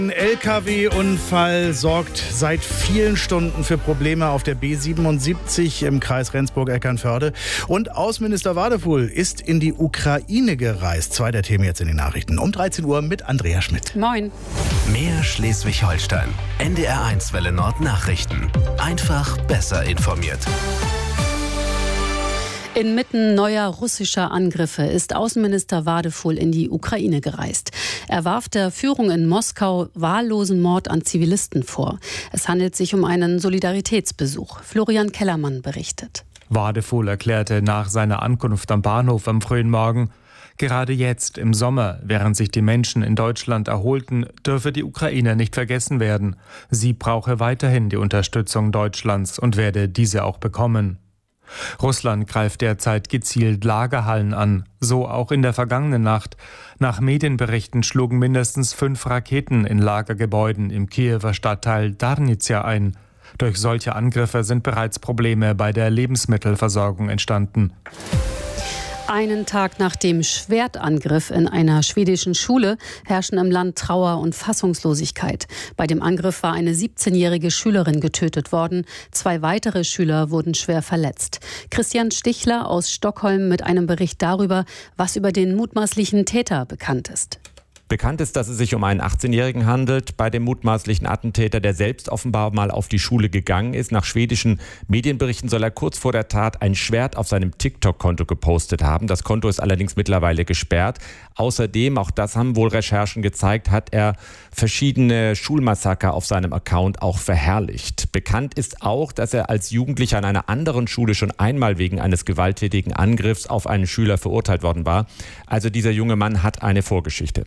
Ein LKW-Unfall sorgt seit vielen Stunden für Probleme auf der B77 im Kreis Rendsburg-Eckernförde. Und Außenminister Wadefuhl ist in die Ukraine gereist. Zwei der Themen jetzt in den Nachrichten. Um 13 Uhr mit Andrea Schmidt. Moin. Mehr Schleswig-Holstein. NDR1 Welle Nord Nachrichten. Einfach besser informiert. Inmitten neuer russischer Angriffe ist Außenminister Wadefuhl in die Ukraine gereist. Er warf der Führung in Moskau wahllosen Mord an Zivilisten vor. Es handelt sich um einen Solidaritätsbesuch. Florian Kellermann berichtet. Wadefuhl erklärte nach seiner Ankunft am Bahnhof am frühen Morgen: Gerade jetzt im Sommer, während sich die Menschen in Deutschland erholten, dürfe die Ukraine nicht vergessen werden. Sie brauche weiterhin die Unterstützung Deutschlands und werde diese auch bekommen. Russland greift derzeit gezielt Lagerhallen an, so auch in der vergangenen Nacht. Nach Medienberichten schlugen mindestens 5 Raketen in Lagergebäuden im Kiewer Stadtteil Darnizia ein. Durch solche Angriffe sind bereits Probleme bei der Lebensmittelversorgung entstanden. Einen Tag nach dem Schwertangriff in einer schwedischen Schule herrschen im Land Trauer und Fassungslosigkeit. Bei dem Angriff war eine 17-jährige Schülerin getötet worden. 2 weitere Schüler wurden schwer verletzt. Christian Stichler aus Stockholm mit einem Bericht darüber, was über den mutmaßlichen Täter bekannt ist. Bekannt ist, dass es sich um einen 18-Jährigen handelt. Bei dem mutmaßlichen Attentäter, der selbst offenbar mal auf die Schule gegangen ist. Nach schwedischen Medienberichten soll er kurz vor der Tat ein Schwert auf seinem TikTok-Konto gepostet haben. Das Konto ist allerdings mittlerweile gesperrt. Außerdem, auch das haben wohl Recherchen gezeigt, hat er verschiedene Schulmassaker auf seinem Account auch verherrlicht. Bekannt ist auch, dass er als Jugendlicher an einer anderen Schule schon einmal wegen eines gewalttätigen Angriffs auf einen Schüler verurteilt worden war. Also dieser junge Mann hat eine Vorgeschichte.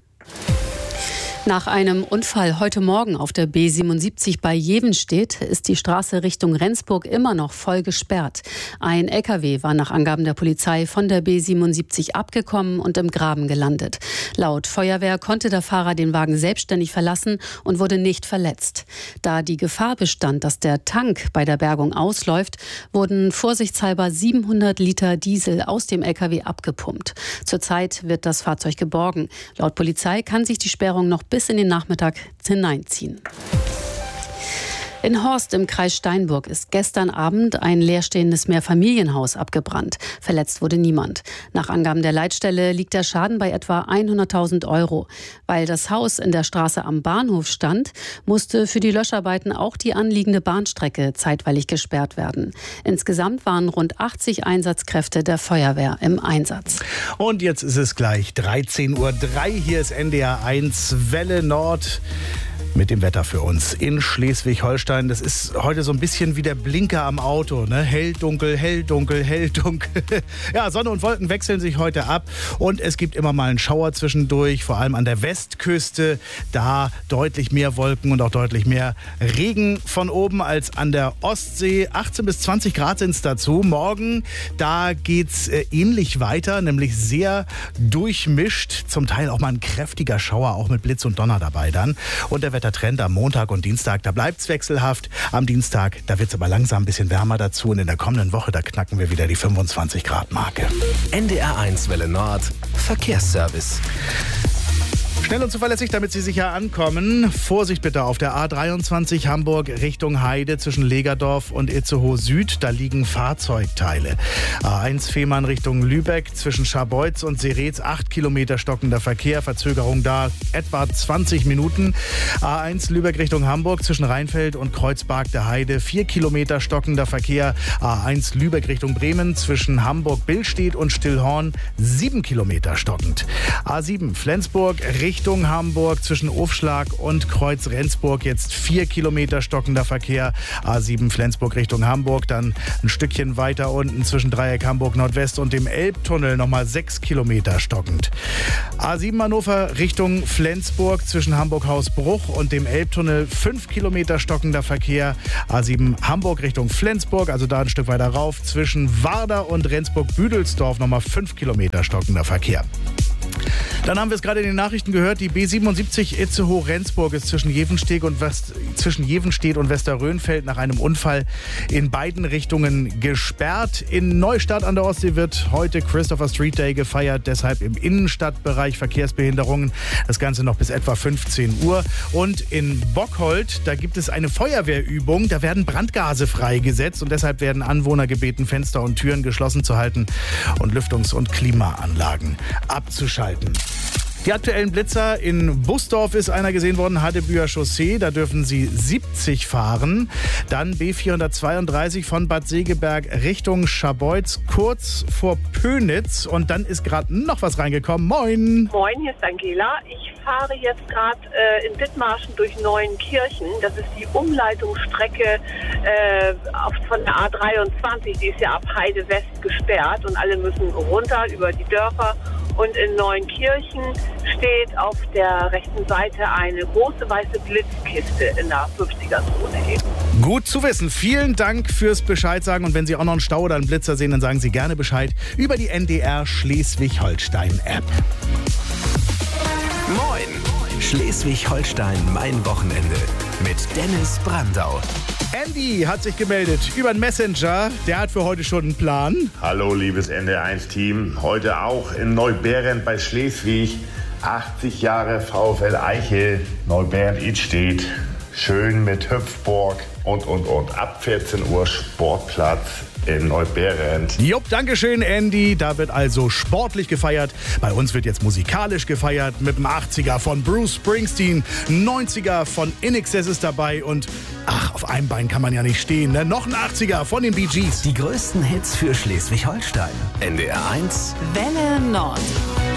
Nach einem Unfall heute Morgen auf der B77 bei Jevenstedt ist die Straße Richtung Rendsburg immer noch voll gesperrt. Ein LKW war nach Angaben der Polizei von der B77 abgekommen und im Graben gelandet. Laut Feuerwehr konnte der Fahrer den Wagen selbstständig verlassen und wurde nicht verletzt. Da die Gefahr bestand, dass der Tank bei der Bergung ausläuft, wurden vorsichtshalber 700 Liter Diesel aus dem LKW abgepumpt. Zurzeit wird das Fahrzeug geborgen. Laut Polizei kann sich die Sperrung noch bis in den Nachmittag hineinziehen. In Horst im Kreis Steinburg ist gestern Abend ein leerstehendes Mehrfamilienhaus abgebrannt. Verletzt wurde niemand. Nach Angaben der Leitstelle liegt der Schaden bei etwa 100.000 €. Weil das Haus in der Straße am Bahnhof stand, musste für die Löscharbeiten auch die anliegende Bahnstrecke zeitweilig gesperrt werden. Insgesamt waren rund 80 Einsatzkräfte der Feuerwehr im Einsatz. Und jetzt ist es gleich 13:03 Uhr. Hier ist NDR1 Welle Nord. Mit dem Wetter für uns in Schleswig-Holstein. Das ist heute so ein bisschen wie der Blinker am Auto, ne? Hell, dunkel, hell, dunkel, hell, dunkel. Ja, Sonne und Wolken wechseln sich heute ab und es gibt immer mal einen Schauer zwischendurch, vor allem an der Westküste. Da deutlich mehr Wolken und auch deutlich mehr Regen von oben als an der Ostsee. 18 bis 20 Grad sind es dazu. Morgen, da geht's ähnlich weiter, nämlich sehr durchmischt. Zum Teil auch mal ein kräftiger Schauer, auch mit Blitz und Donner dabei dann. Und der Trend am Montag und Dienstag, da bleibt es wechselhaft. Am Dienstag, da wird es aber langsam ein bisschen wärmer dazu. Und in der kommenden Woche, da knacken wir wieder die 25 Grad Marke. NDR1 Welle Nord Verkehrsservice. Schnell und zuverlässig, damit Sie sicher ankommen. Vorsicht bitte auf der A23 Hamburg Richtung Heide zwischen Legerdorf und Itzehoe Süd. Da liegen Fahrzeugteile. A1 Fehmarn Richtung Lübeck zwischen Scharbeutz und Seretz 8 Kilometer stockender Verkehr. Verzögerung da etwa 20 Minuten. A1 Lübeck Richtung Hamburg zwischen Rheinfeld und Kreuzberg der Heide 4 Kilometer stockender Verkehr. A1 Lübeck Richtung Bremen zwischen Hamburg-Billstedt und Stillhorn 7 Kilometer stockend. A7 Flensburg Richtung Hamburg zwischen Ofschlag und Kreuz Rendsburg jetzt 4 Kilometer stockender Verkehr. A7 Flensburg Richtung Hamburg, dann ein Stückchen weiter unten zwischen Dreieck Hamburg Nordwest und dem Elbtunnel nochmal 6 Kilometer stockend. A7 Hannover Richtung Flensburg zwischen Hamburg-Hausbruch und dem Elbtunnel 5 Kilometer stockender Verkehr. A7 Hamburg Richtung Flensburg, also da ein Stück weiter rauf, zwischen Warder und Rendsburg-Büdelsdorf nochmal 5 Kilometer stockender Verkehr. Dann haben wir es gerade in den Nachrichten gehört, die B77 Itzehoe-Rendsburg ist zwischen Jevenstedt und Westerrönfeld nach einem Unfall in beiden Richtungen gesperrt. In Neustadt an der Ostsee wird heute Christopher Street Day gefeiert, deshalb im Innenstadtbereich Verkehrsbehinderungen. Das Ganze noch bis etwa 15 Uhr. Und in Bockhold, da gibt es eine Feuerwehrübung, da werden Brandgase freigesetzt und deshalb werden Anwohner gebeten, Fenster und Türen geschlossen zu halten und Lüftungs- und Klimaanlagen abzuschalten. Die aktuellen Blitzer in Busdorf ist einer gesehen worden, Hadebüher Chaussee, da dürfen Sie 70 fahren. Dann B432 von Bad Segeberg Richtung Scharbeutz, kurz vor Pönitz. Und dann ist gerade noch was reingekommen. Moin! Moin, hier ist Angela. Ich fahre jetzt gerade in Dithmarschen durch Neuenkirchen. Das ist die Umleitungsstrecke von der A23. Die ist ja ab Heide West gesperrt und alle müssen runter über die Dörfer. Und in Neuenkirchen steht auf der rechten Seite eine große weiße Blitzkiste in der 50er-Zone. Gut zu wissen. Vielen Dank fürs Bescheid sagen. Und wenn Sie auch noch einen Stau oder einen Blitzer sehen, dann sagen Sie gerne Bescheid über die NDR Schleswig-Holstein-App. Moin! Schleswig-Holstein, mein Wochenende. Mit Dennis Brandau. Andy hat sich gemeldet über den Messenger. Der hat für heute schon einen Plan. Hallo, liebes NDR1-Team. Heute auch in Neuberend bei Schleswig. 80 Jahre VfL Eichel. Neuberend-Idstedt. Schön mit Hüpfburg und. Ab 14 Uhr Sportplatz in Neuberend. Jupp, dankeschön, Andy. Da wird also sportlich gefeiert. Bei uns wird jetzt musikalisch gefeiert mit dem 80er von Bruce Springsteen. 90er von INXS ist dabei und auf einem Bein kann man ja nicht stehen. Ne? Noch ein 80er von den Bee Gees. Die größten Hits für Schleswig-Holstein. NDR 1 Welle Nord.